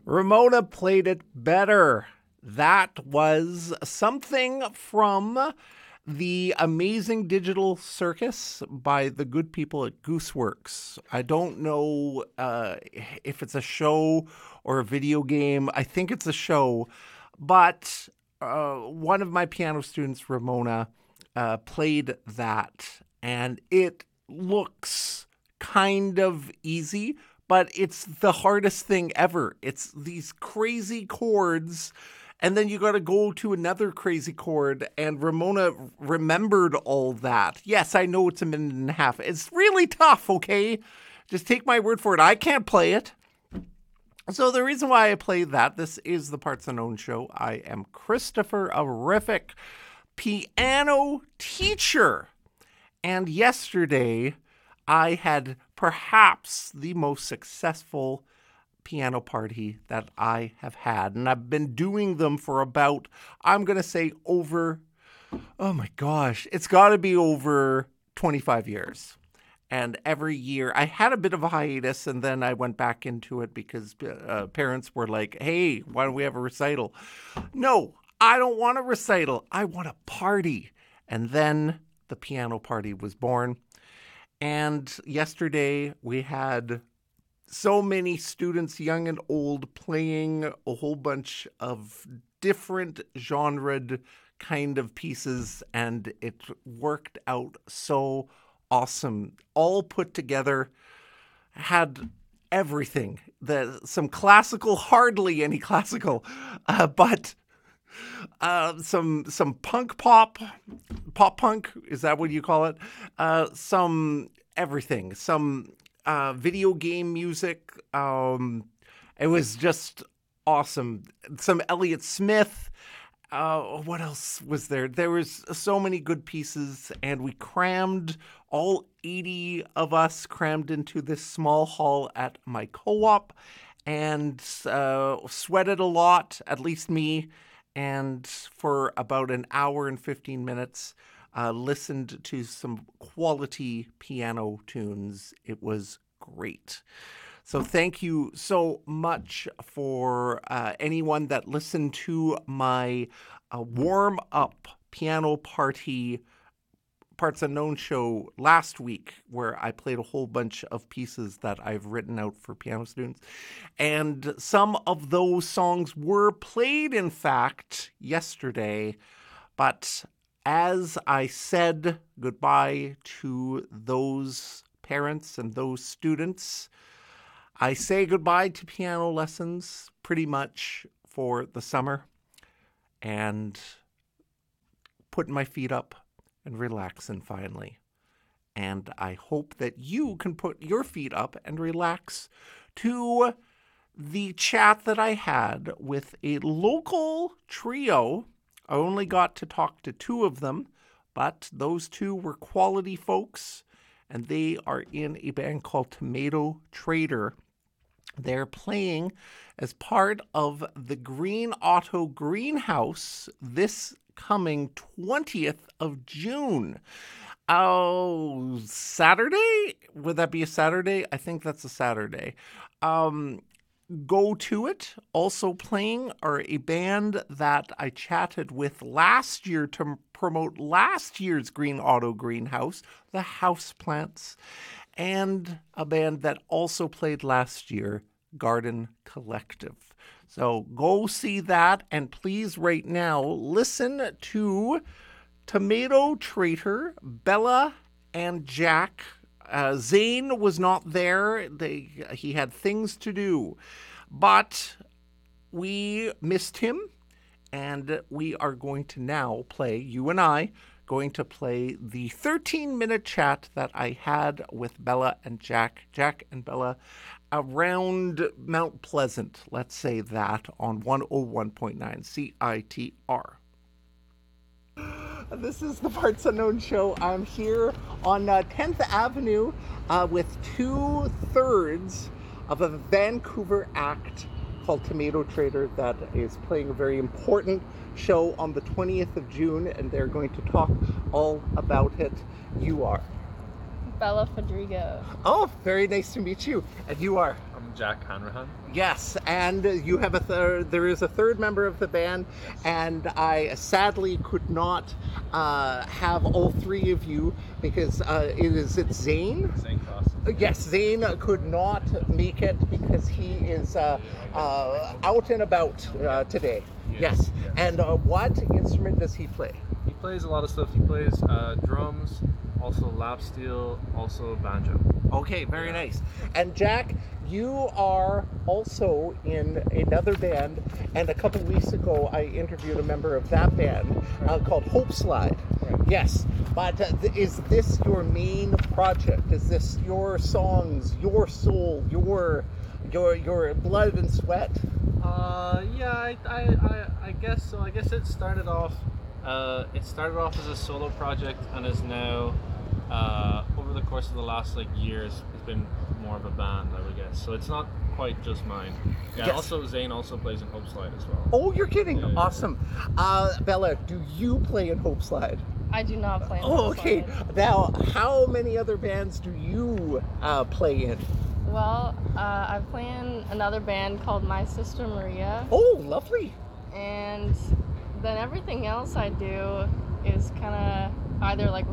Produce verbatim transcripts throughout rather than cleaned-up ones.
Ramona played it better. That was something from The Amazing Digital Circus by the good people at Gooseworks. I don't know uh, if it's a show or a video game. I think it's a show. But uh, one of my piano students, Ramona, uh, played that. And it looks kind of easy, but it's the hardest thing ever. It's these crazy chords, and then you got to go to another crazy chord, and Ramona remembered all that. Yes, I know it's a minute and a half. It's really tough, okay? Just take my word for it. I can't play it. So the reason why I play that, this is the Parts Unknown Show. I am Christopher, a horrific piano teacher. And yesterday, I had perhaps the most successful piano party that I have had. And I've been doing them for about, I'm going to say over, oh my gosh, it's got to be over twenty-five years. And every year, I had a bit of a hiatus, and then I went back into it because uh, parents were like, hey, why don't we have a recital? No, I don't want a recital. I want a party. And then the piano party was born. And yesterday we had so many students, young and old, playing a whole bunch of different genred kind of pieces, and it worked out so awesome. All put together, had everything. The some classical, hardly any classical, uh, but uh, some some punk pop, pop punk, is that what you call it? Uh, some everything, some uh, video game music. Um, it was just awesome. Some Elliott Smith. Uh, what else was there? There was so many good pieces, and we crammed, all eighty of us crammed into this small hall at my co-op, and uh, sweated a lot, at least me, and for about an hour and fifteen minutes, uh, listened to some quality piano tunes. It was great. So thank you so much for uh, anyone that listened to my uh, warm-up piano party Parts Unknown show last week, where I played a whole bunch of pieces that I've written out for piano students. And some of those songs were played, in fact, yesterday. But as I said goodbye to those parents and those students, I say goodbye to piano lessons pretty much for the summer, and putting my feet up and relaxing finally. And I hope that you can put your feet up and relax to the chat that I had with a local trio. I only got to talk to two of them, but those two were quality folks, and they are in a band called Tomato Trader. They're playing as part of the Green Auto Greenhouse this coming twentieth of June. Oh, Saturday? Would that be a Saturday? I think that's a Saturday. Um, go to it. Also playing are a band that I chatted with last year to promote last year's Green Auto Greenhouse, the Houseplants, and a band that also played last year, Garden Collective. So go see that, and please right now listen to Tomato Trader, Bella and Jack. Uh, Zane was not there. They, he had things to do, but we missed him, and we are going to now play, you and I, going to play the thirteen-minute chat that I had with Bella and Jack, Jack and Bella, around Mount Pleasant, let's say that, on one oh one point nine C I T R. This is the Parts Unknown Show. I'm here on uh, tenth Avenue uh, with two-thirds of a Vancouver act called Tomato Trader that is playing a very important show on the twentieth of June, and they're going to talk all about it. You are? Bella Federigo. Oh, very nice to meet you. And you are? I'm Jack Hanrahan. Yes, and you have a third. There is a third member of the band, and I sadly could not uh, have all three of you because uh, it is it Zane. Zane Cross. Yes, Zane could not make it because he is uh, uh, out and about uh, today. Yes, Yes. and uh, what instrument does he play? He plays a lot of stuff. He plays uh, drums, also lap steel, also banjo. Okay, very Yeah. nice. And Jack, you are also in another band, and a couple weeks ago I interviewed a member of that band uh, called Hope Slide. Right. Yes, but uh, th- is this your main project? Is this your songs, your soul, your your your blood and sweat? Uh, yeah, I, I, I, I guess so. I guess it started off. Uh, it started off as a solo project and is now, uh, over the course of the last like years, it's been more of a band, I would guess. So it's not quite just mine. Yeah. Yes. Also, Zane also plays in Hope Slide as well. Oh, you're kidding! Yeah, yeah. Awesome. Uh, Bella, do you play in Hope Slide? I do not play in Oh, Hope okay. Slide. Now, how many other bands do you uh, play in? Well, uh, I play in another band called My Sister Maria, Oh, lovely. and then everything else I do is kind of either like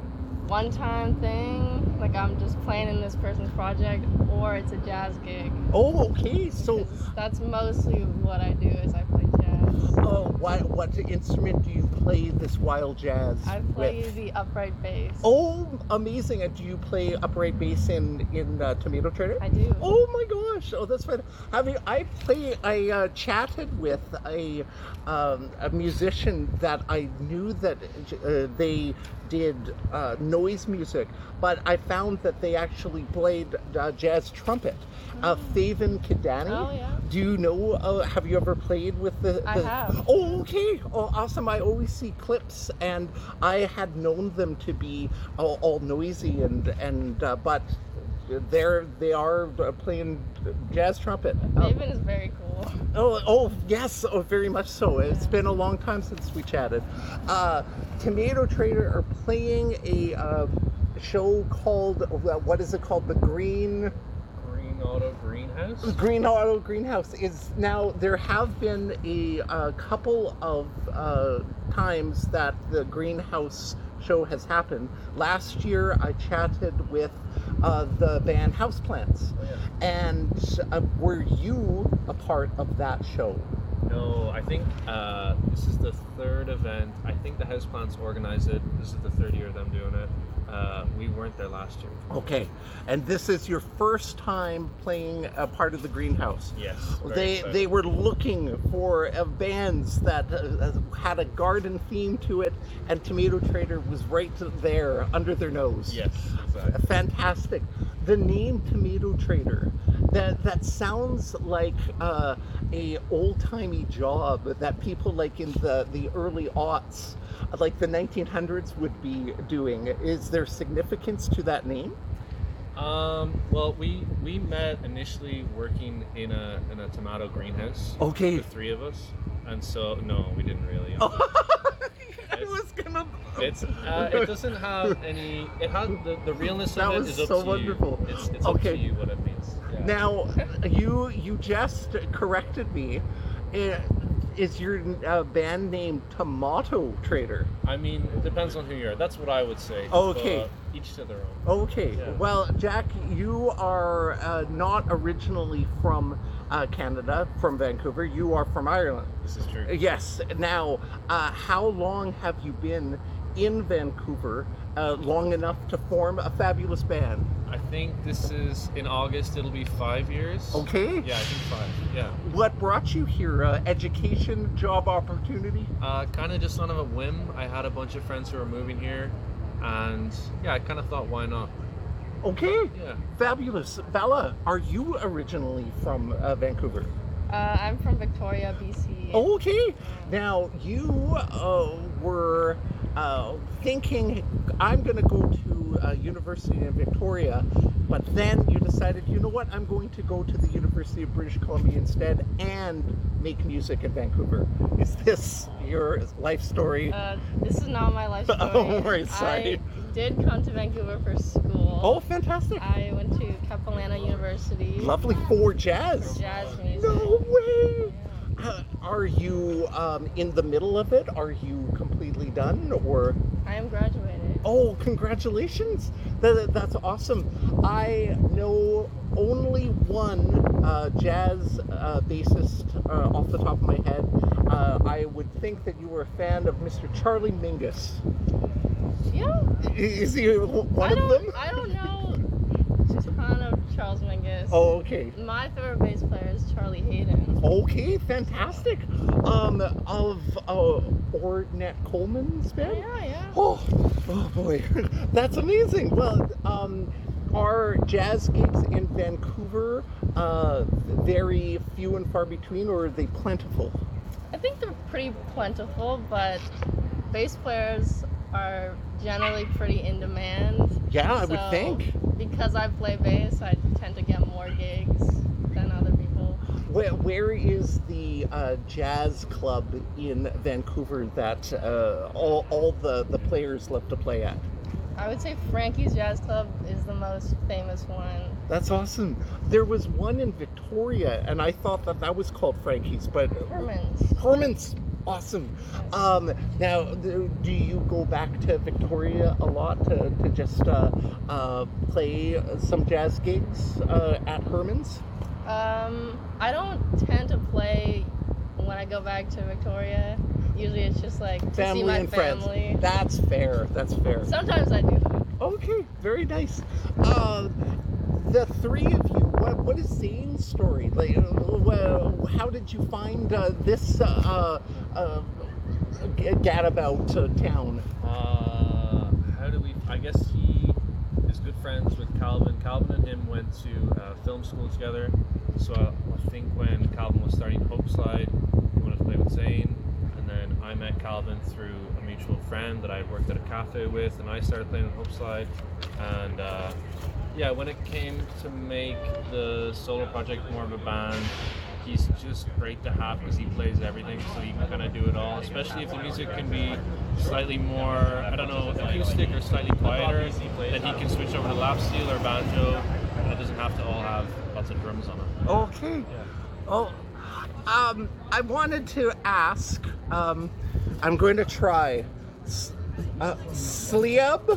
one-time thing, like I'm just playing in this person's project, or it's a jazz gig. Oh, okay. So, 'Cause that's mostly what I do is I play jazz. uh, what what instrument do you play this wild jazz I play with? the upright bass. Oh, amazing! And do you play upright bass in in uh, Tomato Trader? I do. Oh my gosh! Oh, that's fun. I mean, I play. I uh, chatted with a um, a musician that I knew that uh, they did uh, noise music, but I found that they actually played uh, jazz trumpet. Uh, Faven Kidani. Oh, yeah. Do you know? Uh, have you ever played with the? I the- have. Oh, okay. Oh, awesome. I always see clips, and I had known them to be all, all noisy and and uh, but they're they are uh, playing jazz trumpet. Uh, Maven is very cool. Oh, oh yes, oh, very much so. It's been a long time since we chatted. Uh, Tomato Trader are playing a uh, show called, uh, what is it called? The Green Green Auto Greenhouse. Green Auto Greenhouse is now. There have been a, uh couple of uh, times that the Greenhouse show has happened. Last year, I chatted with uh, the band Houseplants, Oh, yeah. and uh, were you a part of that show? No, I think uh, this is the third event. I think the Houseplants organized it. This is the third year of them doing it. Uh, we weren't there last year. Okay, and this is your first time playing a part of the Greenhouse. Yes. very They excited. they were looking for uh, bands that uh, had a garden theme to it, and Tomato Trader was right there under their nose. Yes, exactly. Fantastic. The name Tomato Trader, that that sounds like uh, a old timey job that people like in the the early aughts, like the nineteen hundreds, would be doing. Is there significance to that name? Um, well, we we met initially working in a in a tomato greenhouse. Okay. The three of us, and so no, we didn't really. I It's- was gonna. It's uh, it doesn't have any. It has the, the realness That of it was is up so to wonderful. you. It's it's Okay. up to you what it means. Yeah. Now, you you just corrected me. Uh, Is your uh, band name Tomato Trader? I mean, it depends on who you are. That's what I would say. Okay. But each to their own. Okay. Yeah. Well, Jack, you are uh, not originally from uh, Canada, from Vancouver. You are from Ireland. This is true. Yes. Now, uh, how long have you been in Vancouver? Uh, long enough to form a fabulous band. I think this is in August. It'll be five years. Okay. Yeah, I think five. Yeah. What brought you here? Uh, education, job opportunity? Uh, kind of just on a whim. I had a bunch of friends who were moving here, and yeah, I kind of thought, why not? Okay. Yeah. Fabulous. Bella, are you originally from uh, Vancouver? Uh, I'm from Victoria, B C. Okay. Now, you uh, were uh, thinking, I'm going to go to uh, University in Victoria, but then you decided, you know what, I'm going to go to the University of British Columbia instead and make music in Vancouver. Is this your life story? Uh, this is not my life story. Oh, right, sorry. I did come to Vancouver for school. Oh, fantastic. I went to Cap Capilano University. Lovely for jazz. Jazz music. No way. Yeah. Uh, are you um, in the middle of it? Are you completely done, or? I am graduated. Oh, congratulations! That, that's awesome. I know only one uh, jazz uh, bassist uh, off the top of my head. Uh, I would think that you were a fan of Mister Charlie Mingus. Yeah. Is he one I of don't, them? I don't know a ton of Charles Mingus. Oh, okay. My favorite bass player is Charlie Hayden. Okay, fantastic. Um, of uh, Ornette Coleman's band? Yeah, yeah. Oh, oh boy, that's amazing. Well, um, are jazz gigs in Vancouver uh, very few and far between, or are they plentiful? I think they're pretty plentiful, but bass players are generally pretty in demand. Yeah, I would So, think. Because I play bass, I tend to get more gigs than other people. Where, where is the uh, jazz club in Vancouver that uh, all, all the, the players love to play at? I would say Frankie's Jazz Club is the most famous one. That's awesome. There was one in Victoria, and I thought that that was called Frankie's, but Herman's. Herman's, awesome. Yes. Um, now, do do you go back to Victoria a lot to, to just uh, uh, play some jazz gigs uh, at Herman's? Um, I don't tend to play when I go back to Victoria. Usually it's just like to Family see my and family. friends. That's fair. That's fair. Sometimes I do that. Okay, very nice. Uh, the three of you, what, what is Zane's story? Like, uh, well, how did you find uh, this uh, uh, g- gadabout uh, town? Uh, how do we? I guess he is good friends with Calvin. Calvin and him went to uh, film school together. So I, I think when Calvin was starting Hope Slide, he wanted to play with Zane. And then I met Calvin through a mutual friend that I worked at a cafe with, and I started playing with Hope Slide. And uh, yeah, when it came to make the solo project more of a band, he's just great to have because he plays everything, so he can kind of do it all. Especially if the music can be slightly more, I don't know, acoustic or slightly quieter, then he can switch over to lap steel or banjo, and it doesn't have to all have lots of drums on it. Okay. Oh, um, I wanted to ask. Um, I'm going to try. S- Uh, Sliab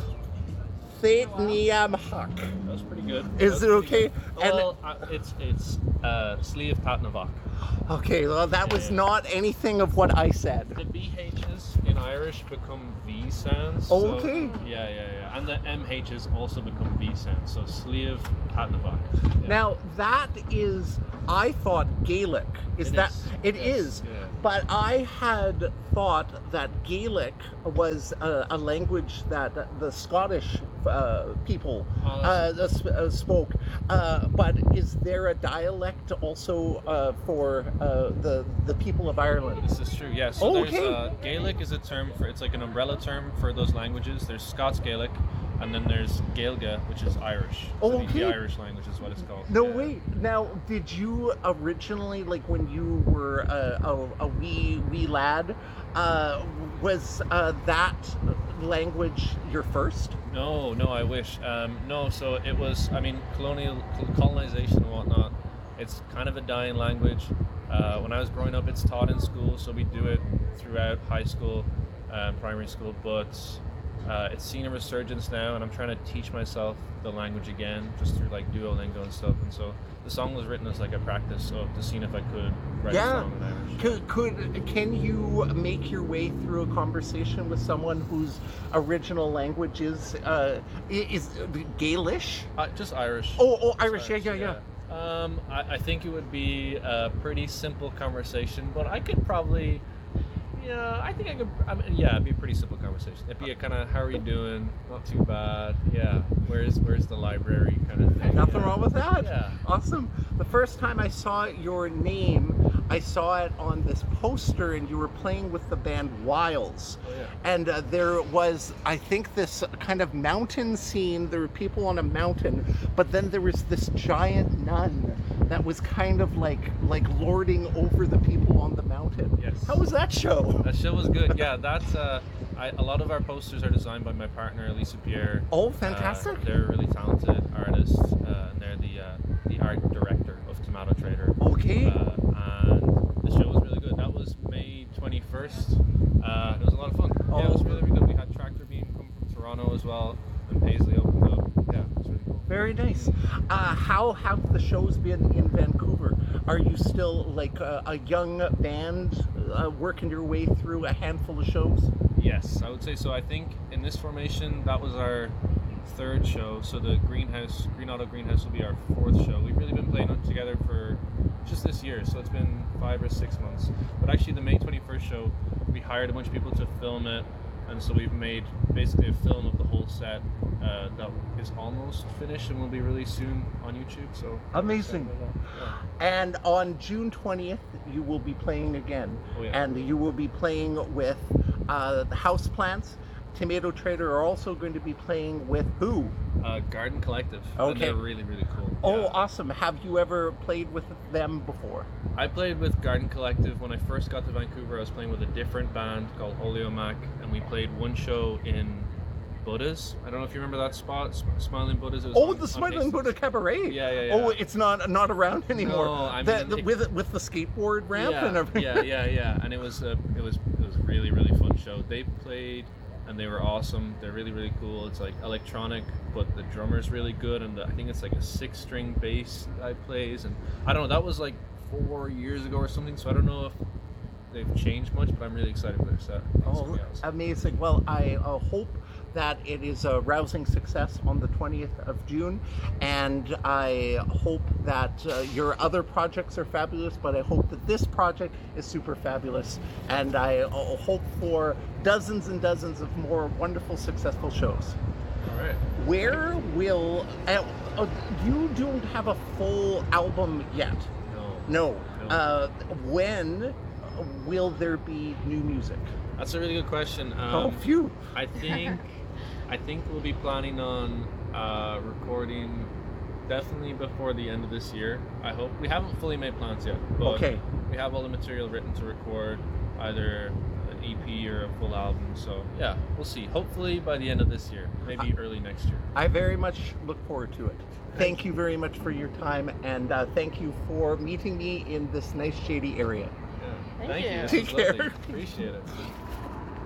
Theitniamhak. That was pretty good. Is That it was pretty okay? good. And- Well, uh, it's it's uh, Sleeve Patnavak. Okay, well, that was Yeah. not anything of what I said. The B H's in Irish become V sounds. so- Okay. yeah, yeah, yeah. And the M H's also become V sounds. So Sleeve Patnavak. Yeah. Now, that is, I thought Gaelic. Is It that, is, it yes, is. yeah. But I had thought that Gaelic was a, a language that the Scottish uh, people Oh, uh, that's- sp- uh, spoke. Uh, but is there a dialect also uh, for uh, the, the people of Ireland? This is true, yeah. So Okay. there's uh, Gaelic is a term for, it's like an umbrella term for those languages. There's Scots Gaelic, and then there's Gaelga, which is Irish. So the- Okay. the Irish language is what it's called. No, yeah. wait. Now, did you originally, like when you were a, a, a wee wee lad, uh, was uh, that language your first? No, no, I wish. Um, no, so it was, I mean, colonial colonization and whatnot. It's kind of a dying language. Uh, when I was growing up, it's taught in school, so we do it throughout high school, um, primary school, but uh, it's seen a resurgence now, and I'm trying to teach myself the language again, just through like Duolingo and stuff. And so the song was written as like a practice, so to see if I could write a Yeah. song in Irish. Could, could can you make your way through a conversation with someone whose original language is uh, i- is Gaelish? Uh, just Irish. Oh, oh, Just Irish. Yeah, yeah, yeah. Um, I, I think it would be a pretty simple conversation, but I could probably, yeah, I think I could, I mean, yeah, it'd be a pretty simple conversation. It'd be a kind of, how are you doing? Not too bad. Yeah. Where's, where's the library kind of thing? Nothing yeah. wrong with that. Yeah. Awesome. The first time I saw your name, I saw it on this poster, and you were playing with the band Wiles. Oh, yeah. And uh, there was, I think, this kind of mountain scene. There were people on a mountain, but then there was this giant nun that was kind of like like lording over the people on the mountain. Yes. How was that show? That show was good. Yeah, that's, uh, I, a lot of our posters are designed by my partner, Lisa Pierre. Oh, Uh, fantastic. they're a really talented artists, uh, and they're the art director of Tomato Trader. Okay. Uh, and the show was really good. That was May twenty-first. Uh, it was a lot of fun. Oh. Yeah, it was really, really good. We had Tractor Beam come from Toronto as well, and Paisley opened up. Yeah, it was really cool. Very nice. Uh, how have the shows been in Vancouver? Are you still like a, a young band uh, working your way through a handful of shows? Yes, I would say so. I think in this formation, that was our third show. So the Greenhouse, Green Auto Greenhouse will be our fourth show. We've really been playing together for just this year, so it's been five or six months. But actually the May twenty-first show, we hired a bunch of people to film it, and so we've made basically a film of the whole set uh, that is almost finished and will be released soon on YouTube. So Amazing. Yeah. And on June twentieth, you will be playing again. Oh, yeah. And you will be playing with uh, the Houseplants. Tomato Trader are also going to be playing with who? Uh, Garden Collective. Okay. And they're really, really cool. Oh, Yeah. awesome. Have you ever played with them before? I played with Garden Collective when I first got to Vancouver. I was playing with a different band called Oleomac, and we played one show in Buddha's. I don't know if you remember that spot, S- Smiling Buddha's. It was Oh, on- the on Smiling Hastings. Buddha Cabaret. Yeah, yeah, yeah. Oh, it's not not around anymore. No, I The- mean, the- it- with with the skateboard ramp yeah, and everything. yeah, yeah, yeah. And it was a, it was it was a really, really fun show. They played and they were awesome. They're really, really cool. It's like electronic, but the drummer's really good, and the, I think it's like a six-string bass guy plays. And I don't know. That was like four years ago or something. So I don't know if they've changed much, but I'm really excited for their set. It's Oh, gonna be awesome. amazing. Well, I uh, hope that it is a rousing success on the twentieth of June, and I hope that uh, your other projects are fabulous, but I hope that this project is super fabulous, and I uh, hope for dozens and dozens of more wonderful, successful shows. All right. Where will... Uh, uh, you don't have a full album yet. No. No. No. Uh, when will there be new music? That's a really good question. Um, Oh, phew. I think I think we'll be planning on uh, recording definitely before the end of this year. I hope. We haven't fully made plans yet, but Okay. we have all the material written to record either an E P or a full album. So yeah, we'll see. Hopefully by the end of this year, maybe early next year. I very much look forward to it. Thank you very much for your time, and uh, thank you for meeting me in this nice shady area. Yeah. Thank you. This Take was lovely. care. Appreciate it.